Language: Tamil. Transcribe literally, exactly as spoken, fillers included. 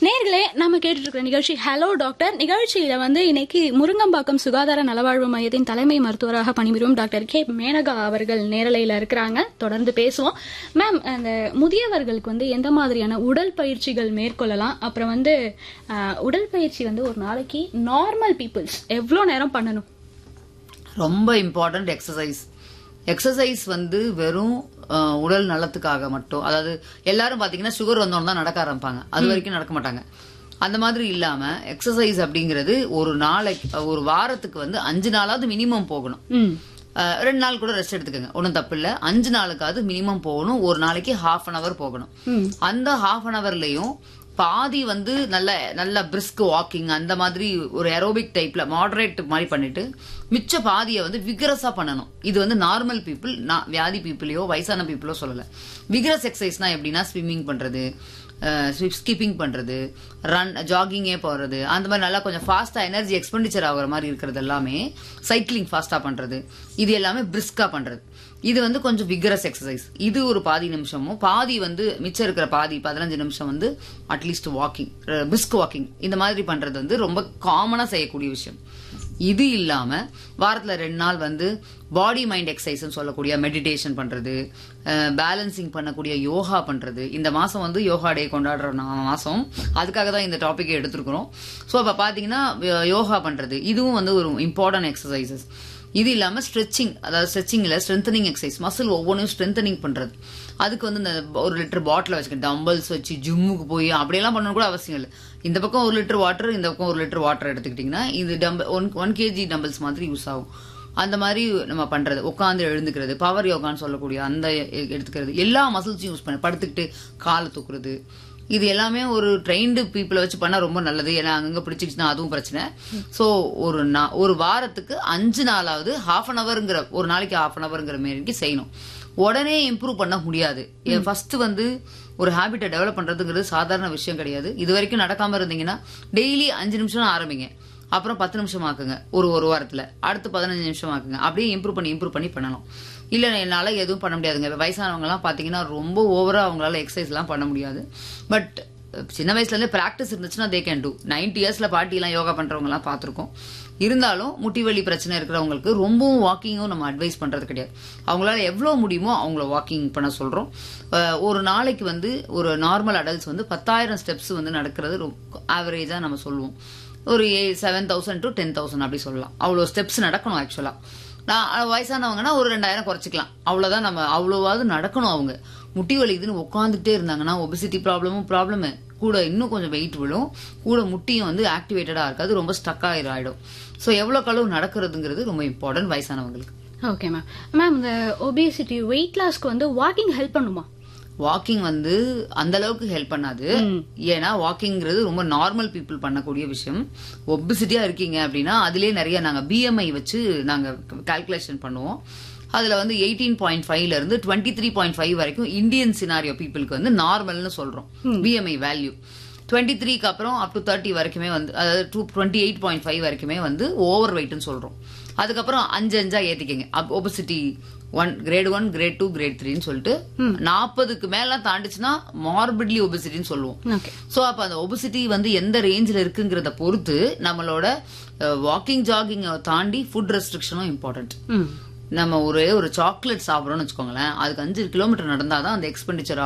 நேர்களே நாம கேட்டுட்டு இருக்கிற நிகழ்ச்சி ஹலோ டாக்டர். நிகழ்ச்சியில வந்து இன்னைக்கு முருங்கம்பாக்கம் சுகாதார நலவாழ்வு மையத்தின் தலைமை மருத்துவராக பணிபுரியும் டாக்டர் கே மேனகா அவர்கள் நேரலையில இருக்கிறாங்க. தொடர்ந்து பேசுவோம். மேம், அந்த முதியவர்களுக்கு வந்து எந்த மாதிரியான உடல் பயிற்சிகள் மேற்கொள்ளலாம், அப்புறம் வந்து உடல் பயிற்சி வந்து ஒரு நாளைக்கு நார்மல் பீப்புள்ஸ் எவ்வளவு நேரம் பண்ணணும்? ரொம்ப இம்பார்ட்டன்ட் எக்ஸசைஸ். எக்ஸசைஸ் வந்து வெறும் உடல் நலத்துக்காக மட்டும், அதாவது எல்லாரும் பாத்தீங்கன்னா சுகர் வந்தோன்னு தான் நடக்க ஆரம்பிப்பாங்க, அது வரைக்கும் நடக்க மாட்டாங்க. அந்த மாதிரி இல்லாம எக்ஸசைஸ் அப்படிங்கிறது ஒரு நாளைக்கு ஒரு வாரத்துக்கு வந்து அஞ்சு நாளாவது மினிமம் போகணும். ரெண்டு நாள் கூட ரெஸ்ட் எடுத்துக்கோங்க, ஒன்னும் தப்பு இல்ல. அஞ்சு நாளுக்காவது மினிமம் போகணும். ஒரு நாளைக்கு ஹாஃப் அன் அவர் போகணும். அந்த ஹாஃப் அன் அவர்லயும் பாதி வந்து நல்ல நல்ல பிரிஸ்க் வாக்கிங், அந்த மாதிரி ஒரு ஏரோபிக் டைப்ல மாடரேட் மாதிரி பண்ணிட்டு மிச்ச பாதியை வந்து விகரஸா பண்ணணும். இது வந்து நார்மல் பீப்புள், வியாதி பீப்புளையோ வயசான பீப்புளோ சொல்லல. விகரஸ் எக்ஸசைஸ்னா எப்படின்னா ஸ்விம்மிங் பண்றது, ஸ்கிப்பிங் பண்றது, ரன் ஜாகிங்கே போறது, அந்த மாதிரி நல்லா கொஞ்சம் ஃபாஸ்டா எனர்ஜி எக்ஸ்பெண்டிச்சர் ஆகுற மாதிரி இருக்கிறது எல்லாமே, சைக்கிளிங் ஃபாஸ்டா பண்றது, இது எல்லாமே பிரிஸ்கா பண்றது. இது வந்து கொஞ்சம் விகரஸ் எக்ஸசைஸ். இது ஒரு பாதி நிமிஷமும், பாதி வந்து மிச்சம் இருக்கிற பாதி பதினஞ்சு நிமிஷம் வந்து அட்லீஸ்ட் வாக்கிங், பிரிஸ்க் வாக்கிங், இந்த மாதிரி பண்றது வந்து ரொம்ப காமனா செய்யக்கூடிய விஷயம். இது இல்லாம வாரத்துல ரெண்டு நாள் வந்து பாடி மைண்ட் எக்ஸசைஸ் சொல்லக்கூடிய மெடிடேஷன் பண்றது, பேலன்சிங் பண்ணக்கூடிய யோகா பண்றது. இந்த மாசம் வந்து யோகா டே கொண்டாடுற மாசம், அதுக்காக தான் இந்த டாபிக் எடுத்துருக்கிறோம். சோ அப்ப பாத்தீங்கன்னா யோகா பண்றது இதுவும் வந்து ஒரு இம்பார்ட்டன்ட் எக்ஸசைசஸ். இது இல்லாம ஸ்ட்ரெச்சிங், அதாவது ஸ்ட்ரெச்சிங்ல ஸ்ட்ரென்தனிங் எக்ஸசைஸ், மசில் ஒவ்வொன்றும் ஸ்ட்ரென்தனிங் பண்றது. அதுக்கு வந்து இந்த ஒரு லிட்டர் பாட்டில் வச்சுக்க, டம்பிள்ஸ் வச்சு ஜிம்முக்கு போய் அப்படியெல்லாம் பண்ணணும் கூட அவசியம் இல்லை. இந்த பக்கம் ஒரு லிட்டர் வாட்டர், இந்த பக்கம் ஒரு லிட்டர் வாட்டர் எடுத்துக்கிட்டீங்கன்னா இது tumble one one KG dumbbells மாதிரி யூஸ் ஆகும். அந்த மாதிரி நம்ம பண்றது, உட்காந்து எழுந்துக்கிறது, பவர் யோகான்னு சொல்லக்கூடிய அந்த எடுத்துக்கிறது, எல்லா மசில்ஸையும் யூஸ் பண்ண, படுத்துக்கிட்டு காலை தூக்குறது, இது எல்லாமே ஒரு ட்ரெயின்டு பீப்புளை வச்சு பண்ணா ரொம்ப நல்லது. ஏன்னா அங்கங்க பிடிச்சிச்சுன்னா அதுவும் பிரச்சனை. சோ ஒரு ஒரு வாரத்துக்கு அஞ்சு நாளாவது ஹாஃப் அன் அவர்ங்கிற, ஒரு நாளைக்கு ஹாஃப் அன் அவர்ங்கிற மாரி செய்யணும். உடனே இம்ப்ரூவ் பண்ண முடியாது. ஃபர்ஸ்ட் வந்து ஒரு ஹேபிட்டை டெவலப் பண்றதுங்கிறது சாதாரண விஷயம் கிடையாது. இது வரைக்கும் நடக்காம இருந்தீங்கன்னா டெய்லி அஞ்சு நிமிஷம் ஆரம்பிங்க, அப்புறம் பத்து நிமிஷம் ஆக்குங்க ஒரு ஒரு வாரத்துல, அடுத்து பதினஞ்சு நிமிஷம் ஆக்குங்க. அப்படியே இம்ப்ரூவ் பண்ணி இம்ப்ரூவ் பண்ணி பண்ணலாம். இல்ல என்னால எதுவும் பண்ண முடியாதுங்க, வயசானவங்க எல்லாம் பாத்தீங்கன்னா ரொம்ப ஓவரா அவங்களால எக்ஸசைஸ் எல்லாம் பண்ண முடியாது. பட் சின்ன வயசுல இருந்து பிராக்டிஸ் இருந்துச்சுன்னா தே கேன் டூ. நைன்டி இயர்ஸ்ல பாட்டி எல்லாம் யோகா பண்றவங்க எல்லாம் பாத்திருக்கோம். இருந்தாலும் முட்டி வலி பிரச்சனை இருக்கிறவங்களுக்கு ரொம்பவும் வாக்கிங்கும் நம்ம அட்வைஸ் பண்றது கிடையாது. அவங்களால எவ்வளவு முடியுமோ அவங்கள வாக்கிங் பண்ண சொல்றோம். ஒரு நாளைக்கு வந்து ஒரு நார்மல் அடல்ட்ஸ் வந்து பத்தாயிரம் ஸ்டெப்ஸ் வந்து நடக்கிறது ஆவரேஜா நம்ம சொல்லுவோம். ஒரு seven thousand to ten thousand அப்படி சொல்லலாம். அவ்வளவு ஸ்டெப்ஸ் நடக்கணும். ஆக்சுவலா நான் வயசானவங்கன்னா ஒரு ரெண்டாயிரம் குறைச்சிக்கலாம், அவ்வளவுதான். நம்ம அவ்வளவாவது நடக்கணும். அவங்க முட்டி வலிக்குதுன்னு உட்காந்துட்டே இருந்தாங்கன்னா ஒபிசிட்டி ப்ராப்ளமும் ப்ராப்ளம் கூட, இன்னும் கொஞ்சம் வெயிட் விழும், கூட முட்டியும் வந்து ஆக்டிவேட்டடா இருக்காது, ரொம்ப ஸ்டக் ஆயிடும். சோ எவ்வளவு அளவு நடக்கிறதுங்கிறது ரொம்ப இம்பார்ட்டன்ட் வயசானவங்களுக்கு. Okay ma'am. மேம், இந்த ஒபிசிட்டி வெயிட் லாஸ்க்கு வந்து வாக்கிங் ஹெல்ப் பண்ணுமா? வாக்கிங் வந்து அந்த அளவுக்கு ஹெல்ப் பண்ணாது. ஏன்னா வாக்கிங்கிறது ரொம்ப நார்மல் பீப்புள் பண்ணக்கூடிய விஷயம். ஒபிசிட்டியா இருக்கீங்க அப்படின்னா அதுலயே நிறைய நாங்க பிஎம்ஐ வச்சு நாங்க கால்குலேஷன் பண்ணுவோம். அதுல வந்து எயிட்டீன் பாயிண்ட் ஃபைவ்ல இருந்து டுவெண்ட்டி த்ரீ பாயிண்ட் ஃபைவ் வரைக்கும் இந்தியன் சினாரியோ பீப்புளுக்கு வந்து நார்மல்னு சொல்றோம் பிஎம்ஐ வேல்யூ. டுவெண்ட்டி த்ரீக்கு அப்புறம் அப் டு தேர்ட்டி வரைக்குமே வந்து, அதாவது two twenty eight point five வரைக்குமே வந்து ஓவர் வெயிட்னு சொல்றோம். அதுக்கப்புறம் அஞ்சு அஞ்சா ஏத்திக்கங்க. Obesity one grade one grade two great த்ரீன்னு சொல்லிட்டு நாற்பதுக்கு மேல தாண்டிச்சுன்னா மார்பிட்லி ஒபிசிட்டின்னு சொல்லுவோம். சோ அப்ப அந்த ஒபிசிட்டி வந்து எந்த ரேஞ்சில் இருக்குங்கிறத பொறுத்து நம்மளோட வாக்கிங் ஜாகிங் தாண்டி ஃபுட் ரெஸ்ட்ரிக்ஷனும் இம்பார்ட்டன்ட். நம்ம ஒரே ஒரு சாக்லேட் சாப்பிடறோம்னு வச்சுக்கோங்களேன், அதுக்கு அஞ்சு கிலோமீட்டர் நடந்தாதான் அந்த எக்ஸ்பெண்டிச்சர்